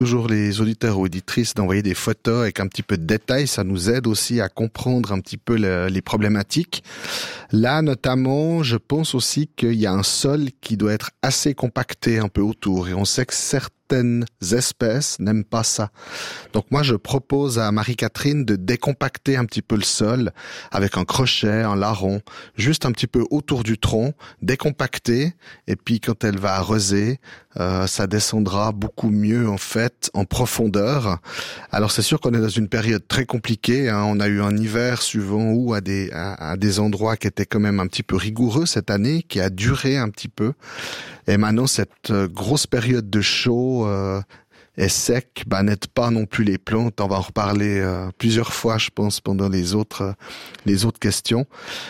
toujours les auditeurs ou auditrices d'envoyer des photos avec un petit peu de détails. Ça nous aide aussi à comprendre un petit peu les problématiques. Là, notamment, je pense aussi qu'il y a un sol qui doit être assez compacté un peu autour. Et on sait que certaines espèces n'aiment pas ça. Donc moi, je propose à Marie-Catherine de décompacter un petit peu le sol avec un crochet, un larron, juste un petit peu autour du tronc, décompacter. Et puis quand elle va arroser, ça descendra beaucoup mieux en fait en profondeur. Alors c'est sûr qu'on est dans une période très compliquée, hein. On a eu un hiver suivant où à des endroits qui étaient quand même un petit peu rigoureux cette année, qui a duré un petit peu. Et maintenant cette grosse période de chaud et sec, n'aide pas non plus les plantes. On va en reparler plusieurs fois, je pense, pendant les autres questions.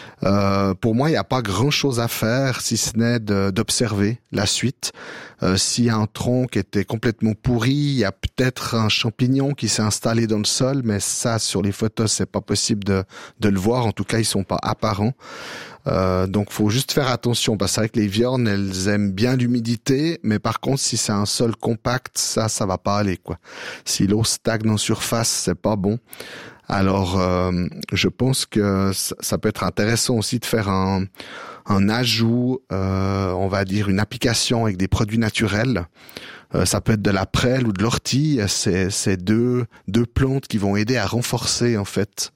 Pour moi, il n'y a pas grand-chose à faire, si ce n'est d'observer la suite. S'il y a un tronc qui était complètement pourri, il y a peut-être un champignon qui s'est installé dans le sol, mais ça, sur les photos, c'est pas possible de le voir. En tout cas, ils sont pas apparents. Donc, faut juste faire attention. Parce que c'est vrai que les viornes, elles aiment bien l'humidité, mais par contre, si c'est un sol compact, ça va pas aller, quoi. Si l'eau stagne en surface, c'est pas bon. Alors, je pense que ça peut être intéressant aussi de faire un ajout, on va dire une application avec des produits naturels. Ça peut être de la prêle ou de l'ortie. C'est deux plantes qui vont aider à renforcer en fait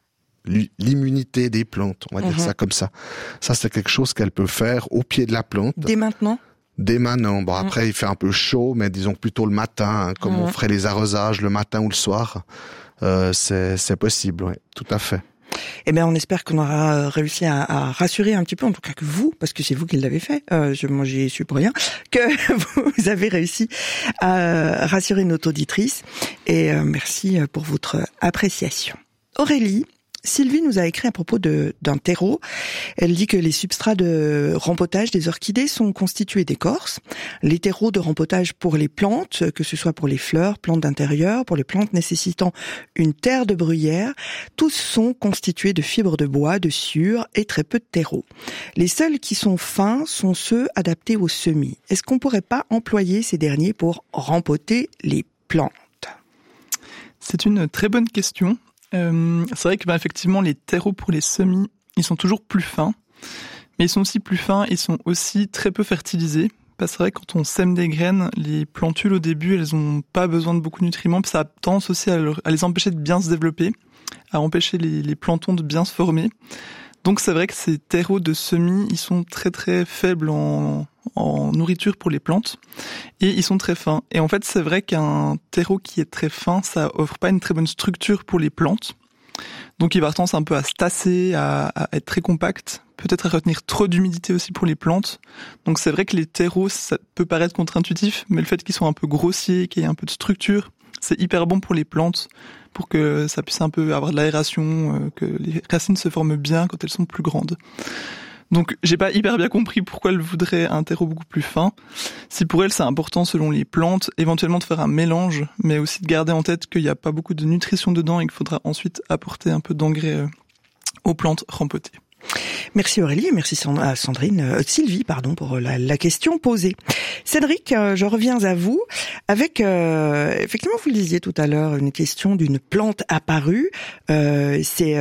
l'immunité des plantes. On va dire ça comme ça. Ça, c'est quelque chose qu'elle peut faire au pied de la plante. Dès maintenant. Dès maintenant. Bon, après, il fait un peu chaud, mais disons plutôt le matin, hein, comme on ferait les arrosages le matin ou le soir. C'est possible, oui, tout à fait. Eh bien, on espère qu'on aura réussi à rassurer un petit peu, en tout cas que vous, parce que c'est vous qui l'avez fait, moi j'y suis pour rien, que vous avez réussi à rassurer notre auditrice. Et merci pour votre appréciation. Aurélie, Sylvie nous a écrit à propos d'un terreau. Elle dit que les substrats de rempotage des orchidées sont constitués d'écorce. Les terreaux de rempotage pour les plantes, que ce soit pour les fleurs, plantes d'intérieur, pour les plantes nécessitant une terre de bruyère, tous sont constitués de fibres de bois, de sciure et très peu de terreau. Les seuls qui sont fins sont ceux adaptés aux semis. Est-ce qu'on pourrait pas employer ces derniers pour rempoter les plantes ? C'est une très bonne question. C'est vrai que effectivement les terreaux pour les semis, ils sont toujours plus fins, mais ils sont aussi plus fins, ils sont aussi très peu fertilisés. Parce que c'est vrai que quand on sème des graines, les plantules au début, elles ont pas besoin de beaucoup de nutriments, puis ça a tendance aussi à les empêcher de bien se développer, à empêcher les plantons de bien se former. Donc c'est vrai que ces terreaux de semis, ils sont très très faibles en nourriture pour les plantes et ils sont très fins. Et en fait, c'est vrai qu'un terreau qui est très fin, ça offre pas une très bonne structure pour les plantes. Donc il va avoir tendance un peu à se tasser, à être très compact, peut-être à retenir trop d'humidité aussi pour les plantes. Donc c'est vrai que les terreaux, ça peut paraître contre-intuitif, mais le fait qu'ils soient un peu grossiers, qu'il y ait un peu de structure, c'est hyper bon pour les plantes, pour que ça puisse un peu avoir de l'aération, que les racines se forment bien quand elles sont plus grandes. Donc j'ai pas hyper bien compris pourquoi elle voudrait un terreau beaucoup plus fin. Si pour elle c'est important selon les plantes, éventuellement de faire un mélange, mais aussi de garder en tête qu'il n'y a pas beaucoup de nutrition dedans et qu'il faudra ensuite apporter un peu d'engrais aux plantes rempotées. Merci Aurélie et merci Sylvie, pour la question posée. Cédric, je reviens à vous avec, effectivement, vous le disiez tout à l'heure, une question d'une plante apparue. C'est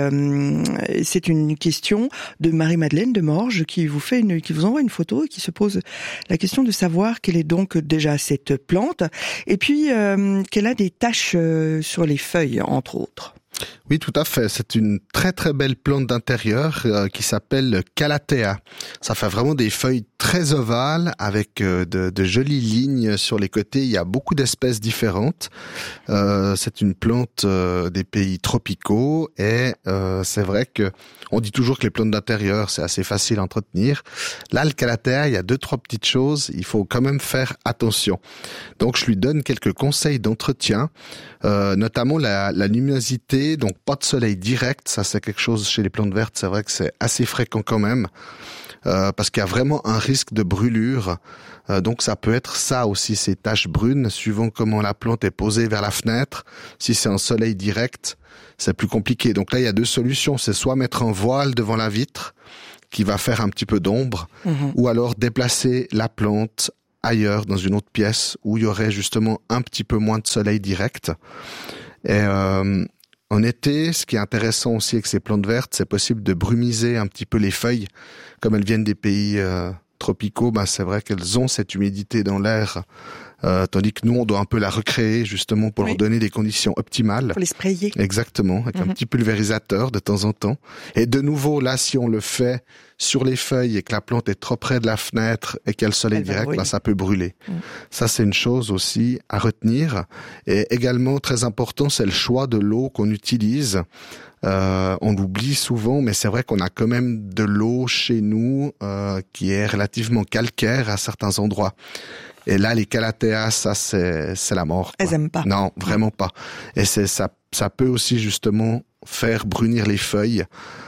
une question de Marie-Madeleine de Morges qui vous envoie une photo et qui se pose la question de savoir quelle est donc déjà cette plante et puis qu'elle a des taches sur les feuilles, entre autres. Oui, tout à fait. C'est une très très belle plante d'intérieur qui s'appelle Calathea. Ça fait vraiment des feuilles très ovales avec de jolies lignes sur les côtés. Il y a beaucoup d'espèces différentes. C'est une plante des pays tropicaux et c'est vrai que on dit toujours que les plantes d'intérieur c'est assez facile à entretenir. Là, le Calathea, il y a 2-3 petites choses. Il faut quand même faire attention. Donc, je lui donne quelques conseils d'entretien, notamment la luminosité. Donc pas de soleil direct, ça c'est quelque chose chez les plantes vertes, c'est vrai que c'est assez fréquent quand même, parce qu'il y a vraiment un risque de brûlure. Donc ça peut être ça aussi, ces taches brunes, suivant comment la plante est posée vers la fenêtre. Si c'est un soleil direct, c'est plus compliqué. Donc là, il y a 2 solutions, c'est soit mettre un voile devant la vitre, qui va faire un petit peu d'ombre, ou alors déplacer la plante ailleurs, dans une autre pièce, où il y aurait justement un petit peu moins de soleil direct. Et en été, ce qui est intéressant aussi avec ces plantes vertes, c'est possible de brumiser un petit peu les feuilles. Comme elles viennent des pays tropicaux, c'est vrai qu'elles ont cette humidité dans l'air, tandis que nous, on doit un peu la recréer justement pour leur donner des conditions optimales. Pour les sprayer. Exactement, avec un petit pulvérisateur de temps en temps. Et de nouveau, là, si on le fait sur les feuilles et que la plante est trop près de la fenêtre et qu'il y a le soleil direct, ça peut brûler. Ça, c'est une chose aussi à retenir. Et également, très important, c'est le choix de l'eau qu'on utilise. On l'oublie souvent, mais c'est vrai qu'on a quand même de l'eau chez nous qui est relativement calcaire à certains endroits. Et là, les calatheas, ça c'est la mort, quoi. Elles aiment pas. Non, vraiment pas. Et ça peut aussi justement faire brunir les feuilles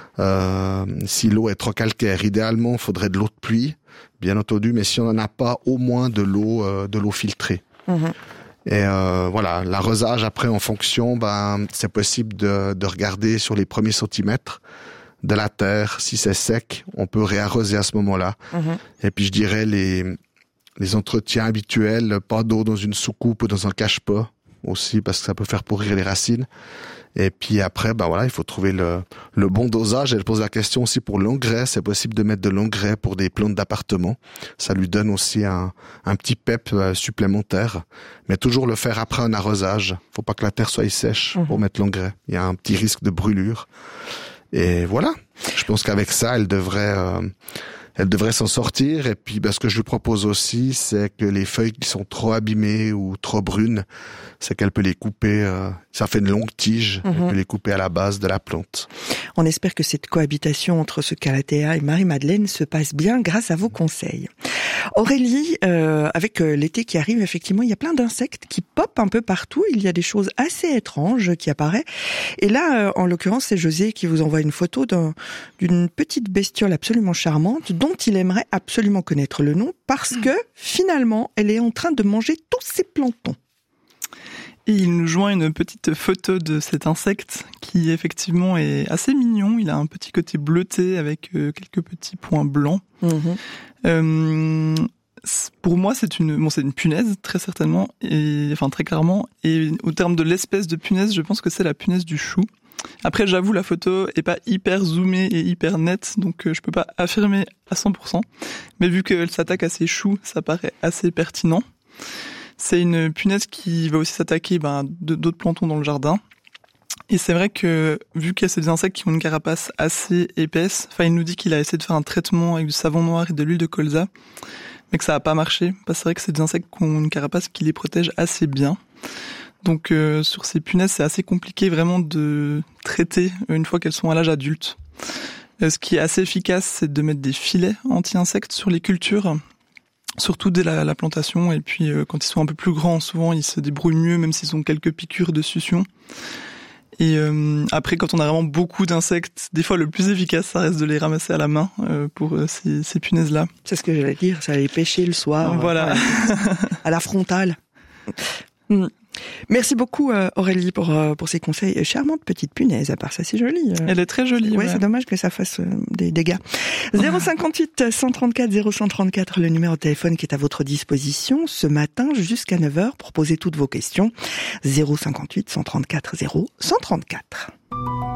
si l'eau est trop calcaire. Idéalement, il faudrait de l'eau de pluie, bien entendu, mais si on n'en a pas, au moins de l'eau filtrée. Et voilà, l'arrosage après en fonction, c'est possible de regarder sur les premiers centimètres de la terre. Si c'est sec, on peut réarroser à ce moment-là. Et puis je dirais les entretiens habituels, pas d'eau dans une soucoupe ou dans un cache-pas aussi, parce que ça peut faire pourrir les racines. Et puis après, il faut trouver le bon dosage. Elle pose la question aussi pour l'engrais. C'est possible de mettre de l'engrais pour des plantes d'appartement. Ça lui donne aussi un petit pep supplémentaire. Mais toujours le faire après un arrosage. Faut pas que la terre soit sèche pour mettre l'engrais. Il y a un petit risque de brûlure. Et voilà. Je pense qu'avec ça, elle devrait s'en sortir. Et puis, ce que je lui propose aussi, c'est que les feuilles qui sont trop abîmées ou trop brunes, c'est qu'elle peut les couper. Ça fait une longue tige. Elle peut les couper à la base de la plante. On espère que cette cohabitation entre ce calathea et Marie-Madeleine se passe bien grâce à vos conseils. Aurélie, avec l'été qui arrive, effectivement, il y a plein d'insectes qui popent un peu partout. Il y a des choses assez étranges qui apparaissent. Et là, en l'occurrence, c'est José qui vous envoie une photo d'une petite bestiole absolument charmante dont il aimerait absolument connaître le nom parce que, finalement, elle est en train de manger tous ses planctons. Et il nous joint une petite photo de cet insecte qui, effectivement, est assez mignon. Il a un petit côté bleuté avec quelques petits points blancs. Pour moi, c'est une punaise, très certainement, très clairement. Et au terme de l'espèce de punaise, je pense que c'est la punaise du chou. Après, j'avoue, la photo est pas hyper zoomée et hyper nette, donc je peux pas affirmer à 100%. Mais vu qu'elle s'attaque à ces choux, ça paraît assez pertinent. C'est une punaise qui va aussi s'attaquer d'autres planctons dans le jardin. Et c'est vrai que, vu qu'il y a ces insectes qui ont une carapace assez épaisse, il nous dit qu'il a essayé de faire un traitement avec du savon noir et de l'huile de colza, mais que ça n'a pas marché. C'est vrai que c'est des insectes qui ont une carapace qui les protège assez bien. Donc sur ces punaises, c'est assez compliqué vraiment de traiter une fois qu'elles sont à l'âge adulte. Ce qui est assez efficace, c'est de mettre des filets anti-insectes sur les cultures, surtout dès la plantation. Et puis quand ils sont un peu plus grands, souvent ils se débrouillent mieux, même s'ils ont quelques piqûres de succion. Et après, quand on a vraiment beaucoup d'insectes, des fois le plus efficace, ça reste de les ramasser à la main pour ces punaises-là. C'est ce que j'allais dire, ça allait pêcher le soir. Voilà. À la frontale. Merci beaucoup Aurélie pour ces conseils. Charmante petite punaise, à part ça, c'est joli. Elle est très jolie. Ouais, c'est dommage que ça fasse des dégâts. 058 134 0134, le numéro de téléphone qui est à votre disposition ce matin jusqu'à 9h pour poser toutes vos questions. 058 134 0134.